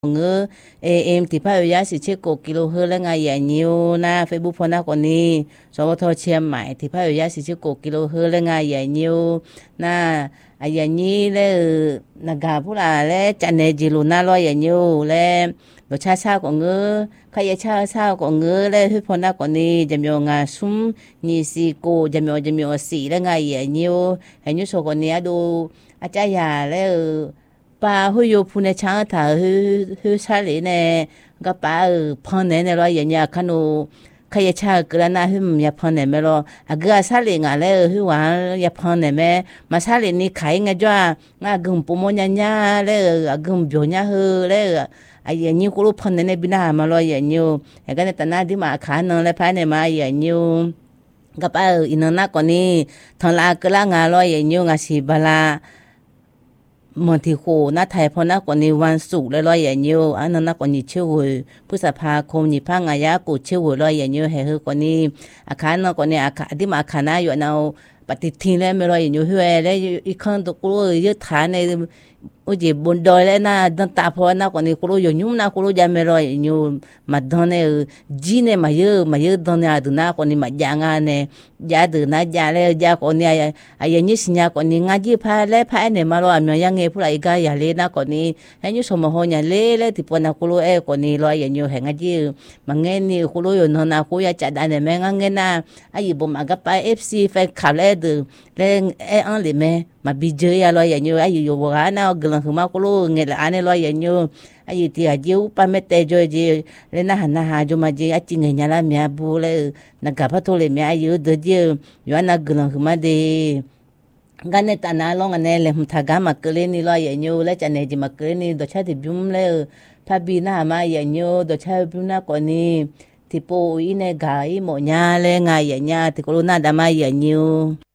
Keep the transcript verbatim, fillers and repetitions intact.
งเอเอเอ็มที่พะยาสิเชโกกิโลเฮอแล้วไงอย่านิวนะเฟซบุ๊กพอนะคนนี้สวทเชียงใหม่ที่พะยาสิเชโกกิโลเฮอแล้วไงอย่านิวนะอาย่านี้แล้วนักาพูดอะไรจันเนจิลุน่ารออย่านิวแล้วรสชาติชาของเงอใครจะชาชาของเงอแล้วที่พอนะคนนี้จะมีงานซุ่มนี่สิโกจะมีจะมีสีแล้วไงอย่านิวให้นิวโชคนนี้ดูอาจารย์ยาแล้วป้าหุยพูนช่างถ่าหุหุชาลีเนี่ยก็ป้าพันเนี่ยเราอย่างเงี้ยขนูใครจะชากระนาหุมยาพันเนี่ยไม่รออาก็ชาลีงาเลยหุวานยาพันเนี่ยแม่มาชาลีนี่ขายงาจ้างากุมปุ่มยันยาเลยอากุมบิวเนี่ยหุเลยไอ้ยันยูกุลุพันเนี่ยบินามาลอยยันยูไอ้กันเนี่ยตนาดิมาขานนเลยพายเนี่ยมายันยูก็ป้าอินนักคนนี้ทางลากระงาลอยยันยูงาสีบลามันที่โคน้าไทยพอนักกว่านี้วันศุกร์แล้วร้อยอย่างเดียวอันนั้นนักกว่านี้เชื่อว่าพฤษภาคมนี้พังอายากูเชื่อว่าร้อยอย่างเดียวให้เฮกว่านี้อาคารนักกว่านี้อาคารที่มาอาคารน่าอยู่เอาปฏิทินแล้วไม่ร้อยอย่างเดียวเฮ้ยแล้วอีกครั้งตัวกูยึดฐานในอุจิบนดอยแล้วนะดันตาพอนักกว่านี้กูรู้อยู่ยุ่งนะกูรู้จะไม่ร้อยอย่างเดียวมาดอนเนี่ยจีเนี่ยมาเยอะมาเยอะดอนเนี่ยดูนักกว่านี้มาจางานเนี่ยยาดูนักยาแล้วยาคนนี้ไอ้ยันยี่สิบยาคนนี้งานจีพายแล้วพายเนี่ยมาร้อยมียังไงผู้ใดก็อย่าเล่นนะคนนี้ให้ยุ่งสมองอย่าเล่นเลยที่ปนนักกูรู้เอ้คนนี้ร้อยอย่างเดียวแห่งอาจีมันเงี้ยนี่กูรู้อยู่นนนะกูอยากจัดได้เนี่ยแม่งเงี้ยนะไอ้ยี่บุ๋มก็ไปเอฟซีแฟนคลับแล้วดูแล้วเอ้อันเลยแม่มาบีเจย์ร้อยอย่างเดียวไอ้ยี่อยู่บ้านนะกำลังคือมากูรู้เงี้ยละอันนี้ร้อยอย่างเดียวไอ้ยี่ที่อาจีอุปมาเตจอยจีเลยนะหันหน้าหาจมาจีอาจีเงี้ยละเมียบูเลยนักกับพัทุเลยเมียอายุเดียวอยู่อันนั้นกำลังคือมาดีกันเนี่ยตาหน้าลงอันนี้เลยมันทากามาเกลือนี่ร้อยอย่างเดียวแล้วจะเนี่ยจีมาเกลือนี่ดอกชาติบุ้มเลยพาบีน่ามาอย่างเดียวดอกชาติบุ้มน่าคนนี้ที่ปูอีเนี่ยกายหมอญาเลยไงอย่างเงี้ยที่กูรู้น่าดามาอย่างเดียว